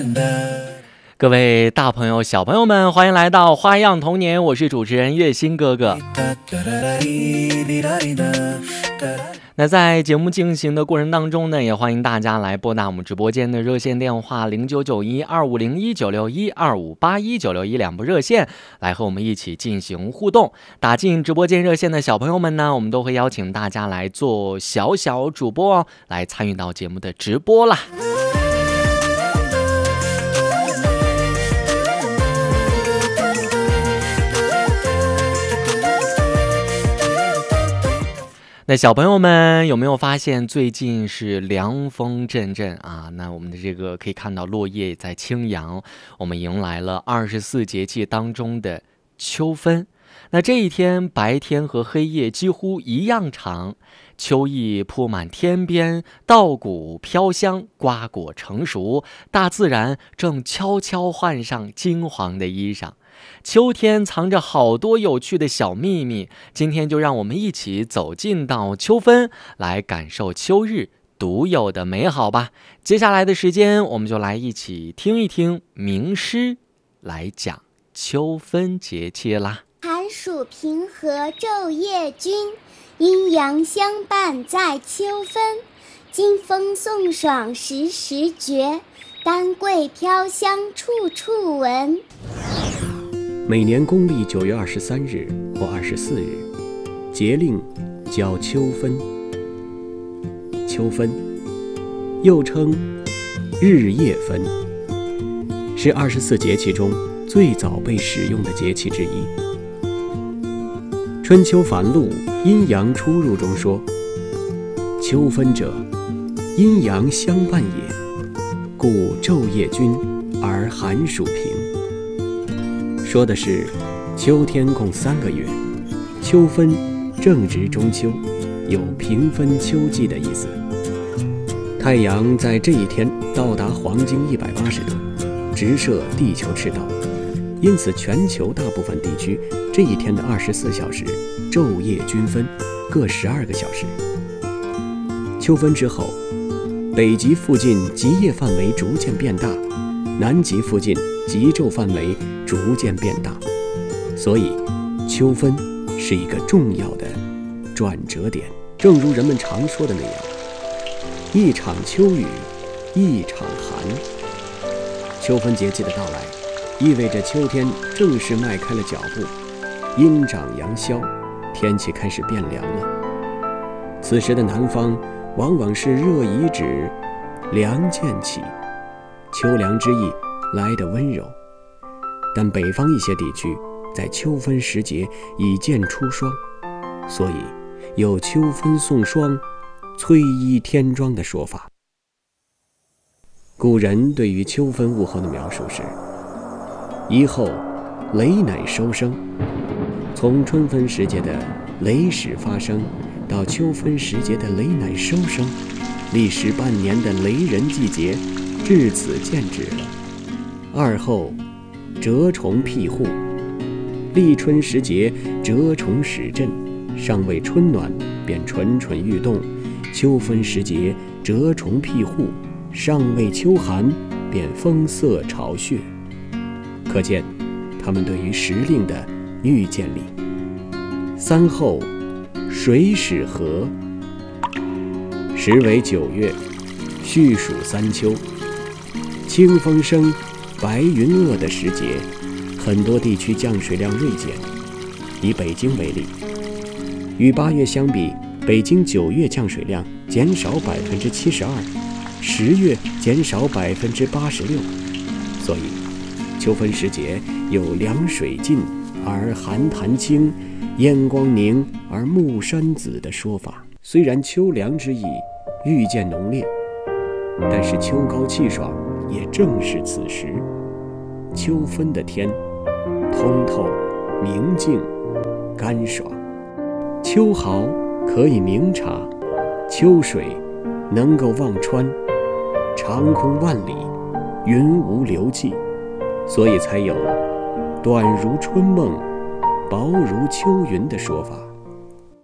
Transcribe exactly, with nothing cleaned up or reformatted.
各位大朋友小朋友们，欢迎来到花样童年，我是主持人月星哥哥。那在节目进行的过程当中呢，也欢迎大家来拨打我们直播间的热线电话零九九一二五零一九六一二五八一九六一两部热线，来和我们一起进行互动。打进直播间热线的小朋友们呢，我们都会邀请大家来做小小主播哦，来参与到节目的直播啦。那小朋友们有没有发现最近是凉风阵阵啊？那我们的这个可以看到落叶在轻扬，我们迎来了二十四节气当中的秋分。那这一天白天和黑夜几乎一样长，秋意铺满天边，稻谷飘香，瓜果成熟，大自然正悄悄换上金黄的衣裳。秋天藏着好多有趣的小秘密，今天就让我们一起走进到秋分，来感受秋日独有的美好吧。接下来的时间，我们就来一起听一听名诗，来讲秋分节气啦。 寒暑平和昼夜均，阴阳相伴在秋分。金风送爽时时觉，丹桂飘香处处闻。 每年公历九月二十三日或二十四日，节令叫秋分。秋分又称日夜分，是二十四节气中最早被使用的节气之一。春秋繁露阴阳出入中说，秋分者，阴阳相伴也，故昼夜均而寒暑平。说的是秋天共三个月，秋分正值中秋，有平分秋季的意思。太阳在这一天到达黄经一百八十度，直射地球赤道，因此全球大部分地区这一天的二十四小时昼夜均分，各十二个小时。秋分之后，北极附近极夜范围逐渐变大，南极附近极昼范围逐渐变大，所以秋分是一个重要的转折点。正如人们常说的那样，一场秋雨一场寒。秋分节气的到来，意味着秋天正式迈开了脚步，阴长阳消，天气开始变凉了。此时的南方往往是热已止，凉渐起，秋凉之意来得温柔。但北方一些地区在秋分时节已见初霜，所以有秋分送霜，催衣添妆的说法。古人对于秋分物候的描述是：一后雷乃收声。从春分时节的雷始发生到秋分时节的雷乃收声，历时半年的雷人季节至此见止了。二后蛰虫辟户。立春时节蛰虫始振，尚未春暖便蠢蠢欲动；秋分时节蛰虫辟户，尚未秋寒便风色巢穴。可见他们对于时令的预见力。三后水始和。时为九月，序属三秋，清风生白云遏的时节，很多地区降水量锐减。以北京为例，与八月相比，北京九月降水量减少百分之七十二，十月减少百分之八十六。所以，秋分时节有凉水尽而寒潭清，烟光凝而暮山紫的说法。虽然秋凉之意愈见浓烈，但是秋高气爽也正是此时。秋分的天通透明净干爽，秋毫可以明察，秋水能够望穿，长空万里，云无留迹，所以才有短如春梦，薄如秋云的说法。